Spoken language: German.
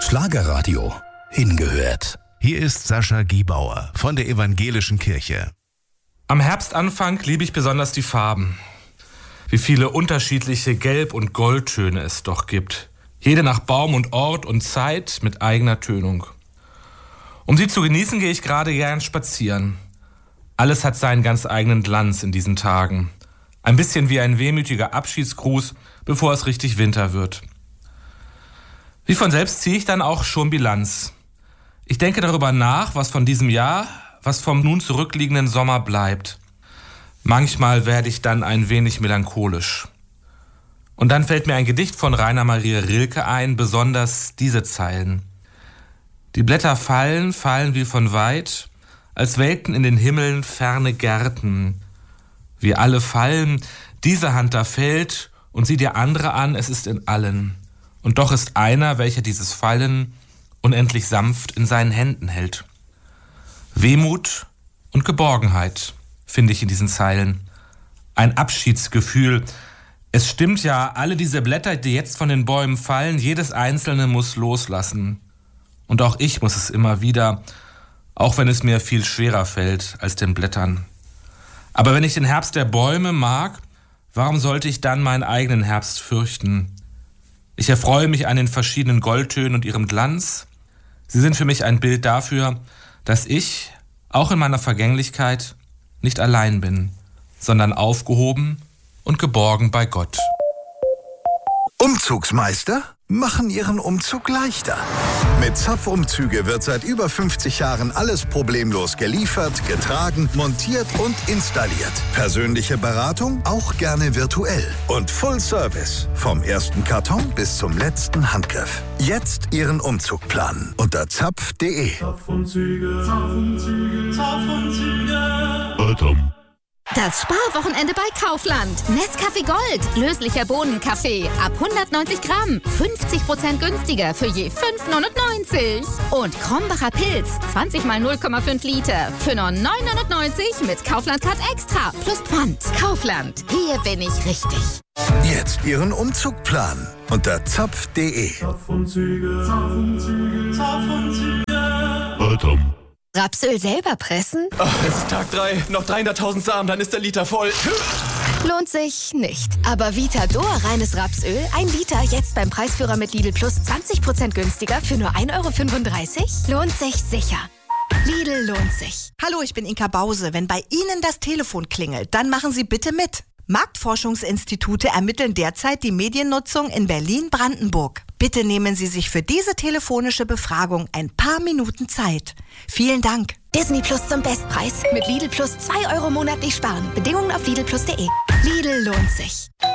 Schlagerradio. Hingehört. Hier ist Sascha Giebauer von der Evangelischen Kirche. Am Herbstanfang liebe ich besonders die Farben. Wie viele unterschiedliche Gelb- und Goldtöne es doch gibt. Jede nach Baum und Ort und Zeit mit eigener Tönung. Um sie zu genießen, gehe ich gerade gern spazieren. Alles hat seinen ganz eigenen Glanz in diesen Tagen. Ein bisschen wie ein wehmütiger Abschiedsgruß, bevor es richtig Winter wird. Wie von selbst ziehe ich dann auch schon Bilanz. Ich denke darüber nach, was von diesem Jahr, was vom nun zurückliegenden Sommer bleibt. Manchmal werde ich dann ein wenig melancholisch. Und dann fällt mir ein Gedicht von Rainer Maria Rilke ein, besonders diese Zeilen. Die Blätter fallen, fallen wie von weit, als welkten in den Himmeln ferne Gärten. Wir alle fallen, diese Hand da fällt, und sieh dir andere an, es ist in allen. Und doch ist einer, welcher dieses Fallen unendlich sanft in seinen Händen hält. Wehmut und Geborgenheit finde ich in diesen Zeilen. Ein Abschiedsgefühl. Es stimmt ja, alle diese Blätter, die jetzt von den Bäumen fallen, jedes einzelne muss loslassen. Und auch ich muss es immer wieder, auch wenn es mir viel schwerer fällt als den Blättern. Aber wenn ich den Herbst der Bäume mag, warum sollte ich dann meinen eigenen Herbst fürchten? Ich erfreue mich an den verschiedenen Goldtönen und ihrem Glanz. Sie sind für mich ein Bild dafür, dass ich, auch in meiner Vergänglichkeit, nicht allein bin, sondern aufgehoben und geborgen bei Gott. Umzugsmeister machen Ihren Umzug leichter. Mit Zapf-Umzüge wird seit über 50 Jahren alles problemlos geliefert, getragen, montiert und installiert. Persönliche Beratung auch gerne virtuell. Und Full Service. Vom ersten Karton bis zum letzten Handgriff. Jetzt Ihren Umzug planen unter zapf.de. Zapf-Umzüge, Zapf-Umzüge, Zapf-Umzüge. Das Sparwochenende bei Kaufland. Nescafé Gold. Löslicher Bohnenkaffee. Ab 190 Gramm. 50% günstiger für je 5,99. Und Krombacher Pilz. 20 mal 0,5 Liter. Für nur 9,99 mit Kaufland-Card Extra. Plus Pfand. Kaufland. Hier bin ich richtig. Jetzt Ihren Umzug planen unter zapf.de. Zapf-Umzüge, Zapf-Umzüge, Zapf-Umzüge. Rapsöl selber pressen? Oh, es ist Tag 3. Noch 300.000 Samen, dann ist der Liter voll. Lohnt sich nicht. Aber Vitador reines Rapsöl, 1 Liter, jetzt beim Preisführer mit Lidl Plus 20% günstiger für nur 1,35 €? Lohnt sich sicher. Lidl lohnt sich. Hallo, ich bin Inka Bause. Wenn bei Ihnen das Telefon klingelt, dann machen Sie bitte mit. Marktforschungsinstitute ermitteln derzeit die Mediennutzung in Berlin-Brandenburg. Bitte nehmen Sie sich für diese telefonische Befragung ein paar Minuten Zeit. Vielen Dank. Disney Plus zum Bestpreis. Mit Lidl Plus 2 € monatlich sparen. Bedingungen auf lidlplus.de. Lidl lohnt sich.